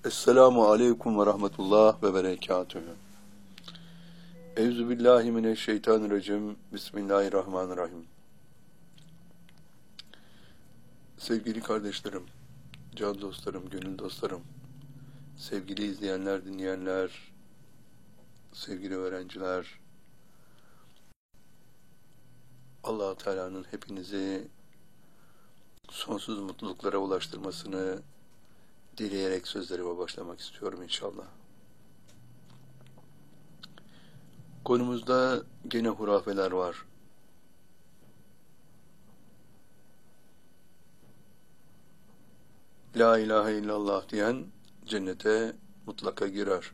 Esselamu aleyküm ve rahmetullah ve berekatühü. Euzubillahimineşşeytanirracim. Bismillahirrahmanirrahim. Sevgili kardeşlerim, can dostlarım, gönül dostlarım, sevgili izleyenler, dinleyenler, sevgili öğrenciler, Allah-u Teala'nın hepinizi sonsuz mutluluklara ulaştırmasını dileyerek sözlerime başlamak istiyorum inşallah. Konumuzda gene hurafeler var. La ilahe illallah diyen cennete mutlaka girer.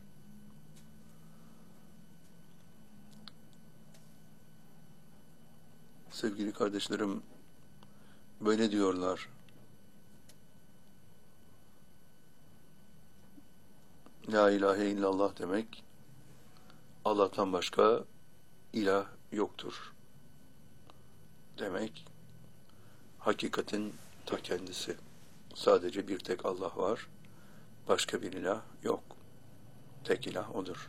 Sevgili kardeşlerim, böyle diyorlar. La ilahe illallah demek, Allah'tan başka ilah yoktur demek. Hakikatin ta kendisi. Sadece bir tek Allah var, başka bir ilah yok. Tek ilah odur.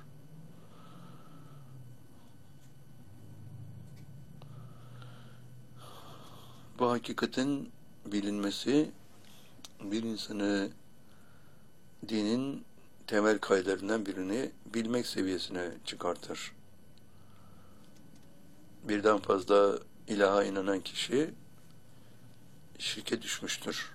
Bu hakikatin bilinmesi, bir insanı dinin temel kayıtlarından birini bilmek seviyesine çıkartır. Birden fazla ilaha inanan kişi şirke düşmüştür.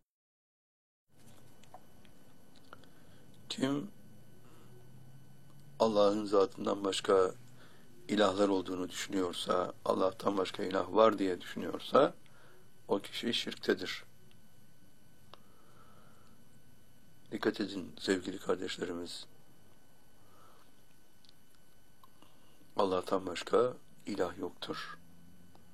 Kim Allah'ın zatından başka ilahlar olduğunu düşünüyorsa, Allah'tan başka ilah var diye düşünüyorsa, o kişi şirktedir. Dikkat edin sevgili kardeşlerimiz. Allah'tan başka ilah yoktur.